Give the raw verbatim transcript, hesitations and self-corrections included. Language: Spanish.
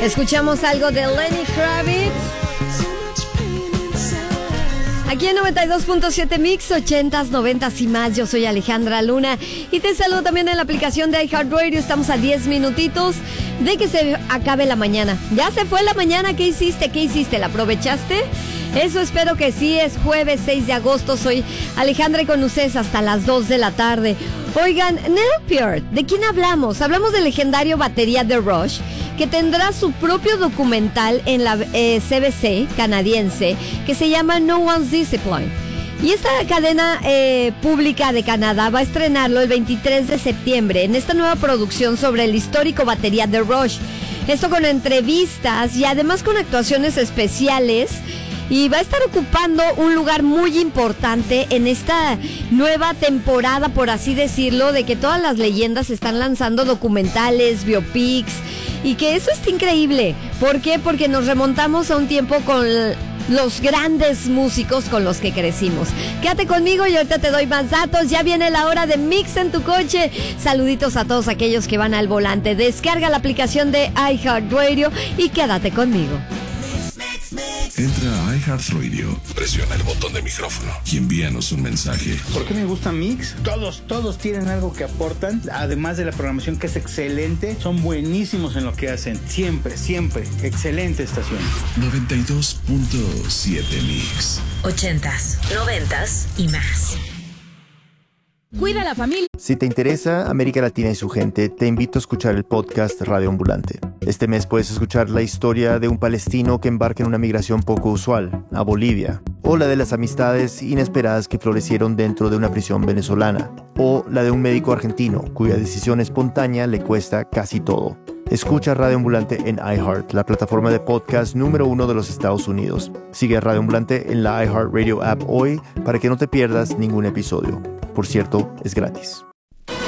Escuchamos algo de Lenny Kravitz. Aquí en noventa y dos punto siete Mix, ochentas, noventas y más. Yo soy Alejandra Luna y te saludo también en la aplicación de iHeartRadio. Estamos a diez minutitos de que se acabe la mañana. Ya se fue la mañana. ¿Qué hiciste? ¿Qué hiciste? ¿La aprovechaste? Eso espero que sí. Es jueves seis de agosto. Soy Alejandra y con ustedes hasta las dos de la tarde. Oigan, Neil Peart, ¿de quién hablamos? Hablamos del legendario batería de Rush, que tendrá su propio documental en la eh, C B C canadiense, que se llama No One's Discipline. Y esta cadena eh, pública de Canadá va a estrenarlo el veintitrés de septiembre en esta nueva producción sobre el histórico batería de Rush. Esto con entrevistas y además con actuaciones especiales. Y va a estar ocupando un lugar muy importante en esta nueva temporada, por así decirlo, de que todas las leyendas están lanzando documentales, biopics, y que eso está increíble. ¿Por qué? Porque nos remontamos a un tiempo con los grandes músicos con los que crecimos. Quédate conmigo y ahorita te doy más datos. Ya viene la hora de Mix en tu coche. Saluditos a todos aquellos que van al volante. Descarga la aplicación de iHeartRadio y quédate conmigo. Entra a iHeartRadio, presiona el botón de micrófono y envíanos un mensaje. ¿Por qué me gusta Mix? Todos, todos tienen algo que aportan, además de la programación que es excelente. Son buenísimos en lo que hacen, siempre, siempre. Excelente estación. noventa y dos punto siete Mix. Ochentas, noventas y más. Cuida a la familia. Si te interesa América Latina y su gente, te invito a escuchar el podcast Radio Ambulante. Este mes puedes escuchar la historia de un palestino que embarca en una migración poco usual, a Bolivia, o la de las amistades inesperadas que florecieron dentro de una prisión venezolana, o la de un médico argentino cuya decisión espontánea le cuesta casi todo. Escucha Radio Ambulante en iHeart, la plataforma de podcast número uno de los Estados Unidos. Sigue a Radio Ambulante en la iHeartRadio app hoy para que no te pierdas ningún episodio. Por cierto, es gratis.